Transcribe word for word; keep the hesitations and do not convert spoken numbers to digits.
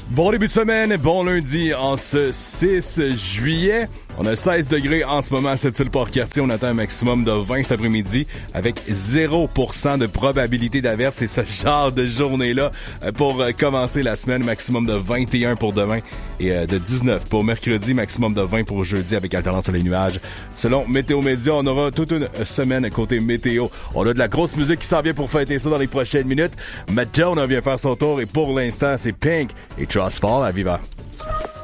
Bon début de semaine, bon lundi en ce six juillet. On a seize degrés en ce moment à Sept-Îles-Port-Cartier. On attend un maximum de vingt cet après-midi avec zéro pour cent de probabilité d'averse. C'est ce genre de journée-là pour commencer la semaine. Maximum de vingt et un pour demain et de dix-neuf pour mercredi. Maximum de vingt pour jeudi avec alternance sur les nuages. Selon Météo Média, on aura toute une semaine côté météo. On a de la grosse musique qui s'en vient pour fêter ça dans les prochaines minutes. Madonna vient faire son tour et pour l'instant, c'est Pink et Trust Fall à Viva.